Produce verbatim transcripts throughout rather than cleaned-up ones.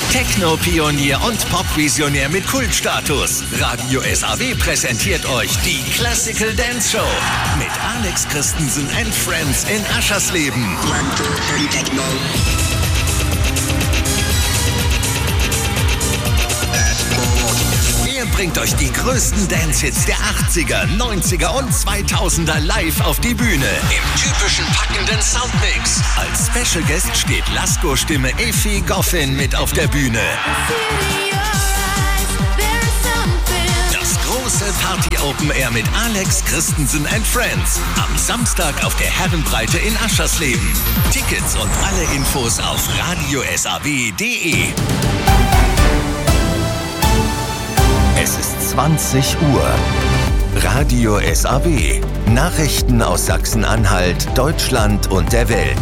Techno-Pionier und Pop-Visionär mit Kultstatus. Radio S A W präsentiert euch die Classical Dance Show mit Alex Christensen and Friends in Aschersleben. Er bringt euch die größten Dance-Hits der achtziger, neunziger und zweitausender live auf die Bühne. Im typischen packenden Soundmix. Als Special Guest steht Lasko-Stimme Effi Goffin mit auf der Bühne. Das große Party-Open Air mit Alex Christensen and Friends. Am Samstag auf der Herrenbreite in Aschersleben. Tickets und alle Infos auf radio s a w punkt d e. Es ist zwanzig Uhr. Radio S A W. Nachrichten aus Sachsen-Anhalt, Deutschland und der Welt.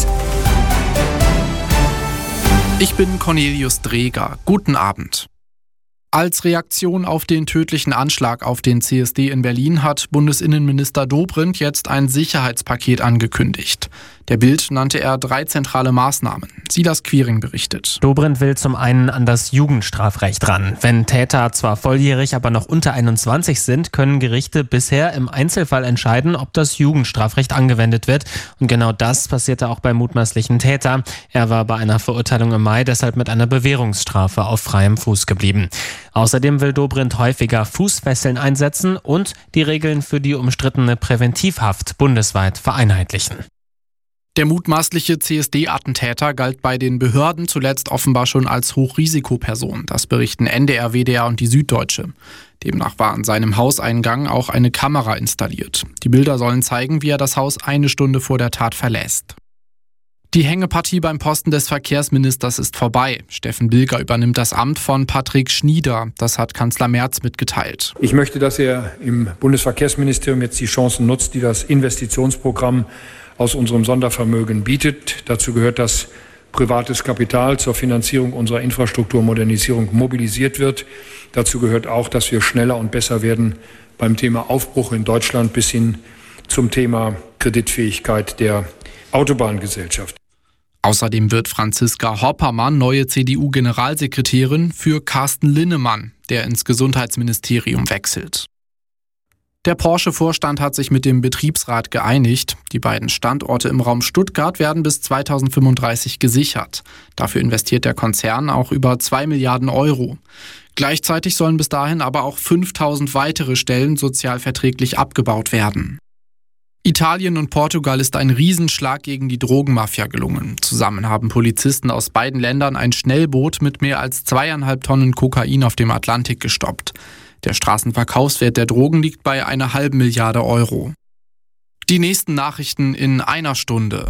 Ich bin Cornelius Dreger. Guten Abend. Als Reaktion auf den tödlichen Anschlag auf den C S D in Berlin hat Bundesinnenminister Dobrindt jetzt ein Sicherheitspaket angekündigt. Der Bild nannte er drei zentrale Maßnahmen. Silas Quiring berichtet. Dobrindt will zum einen an das Jugendstrafrecht ran. Wenn Täter zwar volljährig, aber noch unter einundzwanzig sind, können Gerichte bisher im Einzelfall entscheiden, ob das Jugendstrafrecht angewendet wird. Und genau das passierte auch beim mutmaßlichen Täter. Er war bei einer Verurteilung im Mai deshalb mit einer Bewährungsstrafe auf freiem Fuß geblieben. Außerdem will Dobrindt häufiger Fußfesseln einsetzen und die Regeln für die umstrittene Präventivhaft bundesweit vereinheitlichen. Der mutmaßliche C S D-Attentäter galt bei den Behörden zuletzt offenbar schon als Hochrisikoperson. Das berichten N D R, W D R und die Süddeutsche. Demnach war an seinem Hauseingang auch eine Kamera installiert. Die Bilder sollen zeigen, wie er das Haus eine Stunde vor der Tat verlässt. Die Hängepartie beim Posten des Verkehrsministers ist vorbei. Steffen Bilger übernimmt das Amt von Patrick Schnieder. Das hat Kanzler Merz mitgeteilt. Ich möchte, dass er im Bundesverkehrsministerium jetzt die Chancen nutzt, die das Investitionsprogramm aus unserem Sondervermögen bietet. Dazu gehört, dass privates Kapital zur Finanzierung unserer Infrastrukturmodernisierung mobilisiert wird. Dazu gehört auch, dass wir schneller und besser werden beim Thema Aufbruch in Deutschland bis hin zum Thema Kreditfähigkeit der Autobahngesellschaft. Außerdem wird Franziska Hoppermann neue C D U-Generalsekretärin für Carsten Linnemann, der ins Gesundheitsministerium wechselt. Der Porsche-Vorstand hat sich mit dem Betriebsrat geeinigt. Die beiden Standorte im Raum Stuttgart werden bis zweitausendfünfunddreißig gesichert. Dafür investiert der Konzern auch über zwei Milliarden Euro. Gleichzeitig sollen bis dahin aber auch fünftausend weitere Stellen sozialverträglich abgebaut werden. Italien und Portugal ist ein Riesenschlag gegen die Drogenmafia gelungen. Zusammen haben Polizisten aus beiden Ländern ein Schnellboot mit mehr als zweieinhalb Tonnen Kokain auf dem Atlantik gestoppt. Der Straßenverkaufswert der Drogen liegt bei einer halben Milliarde Euro. Die nächsten Nachrichten in einer Stunde.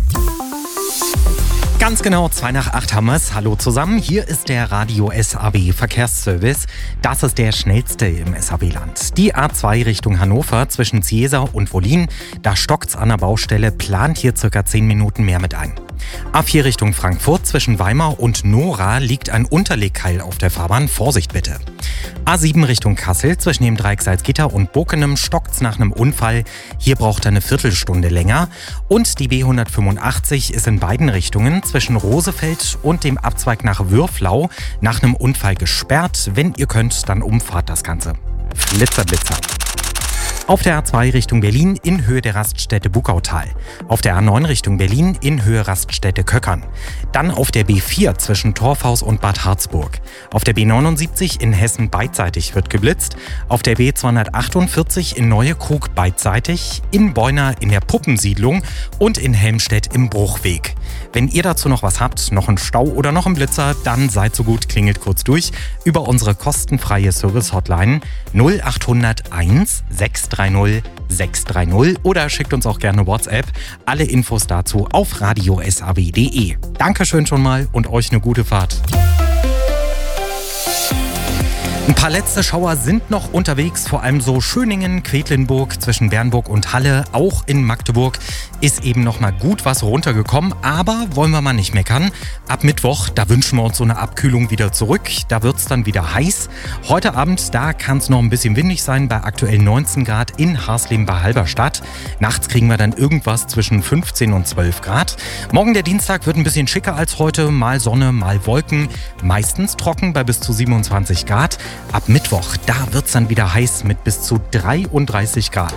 Ganz genau, zwei nach acht haben wir's. Hallo zusammen, hier ist der Radio S A W Verkehrsservice. Das ist der schnellste im S A W-Land. Die A zwei Richtung Hannover zwischen Ziesa und Wollin. Da stockt's an der Baustelle, plant hier circa zehn Minuten mehr mit ein. A vier Richtung Frankfurt zwischen Weimar und Nora liegt ein Unterlegkeil auf der Fahrbahn. Vorsicht bitte. A sieben Richtung Kassel zwischen dem Dreieck Salzgitter und Bokenem stockt's nach einem Unfall. Hier braucht er eine Viertelstunde länger. Und die B hundertfünfundachtzig ist in beiden Richtungen zwischen Rosefeld und dem Abzweig nach Würflau nach einem Unfall gesperrt. Wenn ihr könnt, dann umfahrt das Ganze. Flitzer, Blitzer. Auf der A zwei Richtung Berlin in Höhe der Raststätte Buckautal. Auf der A neun Richtung Berlin in Höhe Raststätte Köckern. Dann auf der B vier zwischen Torfhaus und Bad Harzburg. Auf der B neunundsiebzig in Hessen beidseitig wird geblitzt. Auf der B zweihundertachtundvierzig in Neue Krug beidseitig. In Beuna in der Puppensiedlung und in Helmstedt im Bruchweg. Wenn ihr dazu noch was habt, noch einen Stau oder noch einen Blitzer, dann seid so gut, klingelt kurz durch über unsere kostenfreie Service-Hotline null acht null eins sechs drei null sechs drei null oder schickt uns auch gerne WhatsApp. Alle Infos dazu auf radio s a w punkt d e. Dankeschön schon mal und euch eine gute Fahrt. Ein paar letzte Schauer sind noch unterwegs, vor allem so Schöningen, Quedlinburg, zwischen Bernburg und Halle, auch in Magdeburg ist eben noch mal gut was runtergekommen, aber wollen wir mal nicht meckern. Ab Mittwoch, da wünschen wir uns so eine Abkühlung wieder zurück, da wird's dann wieder heiß. Heute Abend, da kann es noch ein bisschen windig sein, bei aktuell neunzehn Grad in Harsleben bei Halberstadt. Nachts kriegen wir dann irgendwas zwischen fünfzehn und zwölf Grad. Morgen der Dienstag wird ein bisschen schicker als heute, mal Sonne, mal Wolken, meistens trocken bei bis zu siebenundzwanzig Grad. Ab Mittwoch, da wird's dann wieder heiß mit bis zu dreiunddreißig Grad.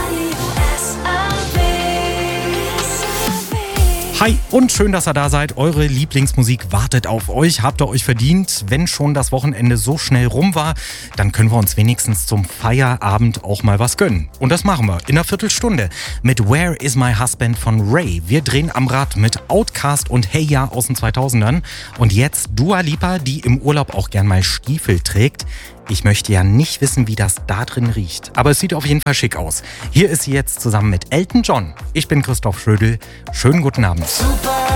Hi und schön, dass ihr da seid. Eure Lieblingsmusik wartet auf euch. Habt ihr euch verdient? Wenn schon das Wochenende so schnell rum war, dann können wir uns wenigstens zum Feierabend auch mal was gönnen. Und das machen wir in einer Viertelstunde mit Where is my husband von Ray. Wir drehen am Rad mit Outkast und Hey Ya aus den zweitausendern. Und jetzt Dua Lipa, die im Urlaub auch gern mal Stiefel trägt. Ich möchte ja nicht wissen, wie das da drin riecht. Aber es sieht auf jeden Fall schick aus. Hier ist sie jetzt zusammen mit Elton John. Ich bin Christoph Schrödel. Schönen guten Abend. Super.